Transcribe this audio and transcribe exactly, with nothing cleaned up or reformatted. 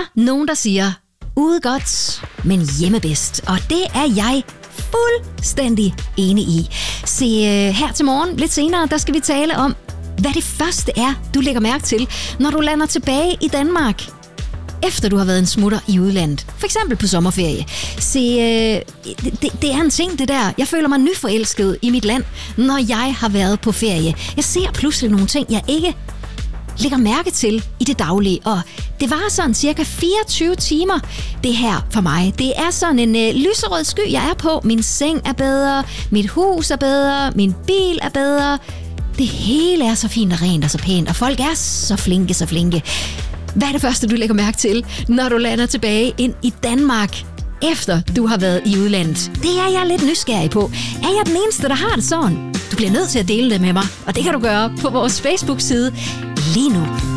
nogen, der siger, ude godt, men hjemme bedst. Og det er jeg fuldstændig enig i. Se, her til morgen, lidt senere, der skal vi tale om, hvad det første er, du lægger mærke til, når du lander tilbage i Danmark, efter du har været en smutter i udlandet. For eksempel på sommerferie. Se, øh, det, det er en ting, det der. Jeg føler mig nyforelsket i mit land, når jeg har været på ferie. Jeg ser pludselig nogle ting, jeg ikke lægger mærke til i det daglige. Og det var sådan cirka fireogtyve timer, det her for mig. Det er sådan en øh, lyserød sky, jeg er på. Min seng er bedre, mit hus er bedre, min bil er bedre. Det hele er så fint og rent og så pænt, og folk er så flinke, så flinke. Hvad er det første, du lægger mærke til, når du lander tilbage ind i Danmark, efter du har været i udlandet? Det er jeg lidt nysgerrig på. Er jeg den eneste, der har det sådan? Du bliver nødt til at dele det med mig, og det kan du gøre på vores Facebook-side lige nu.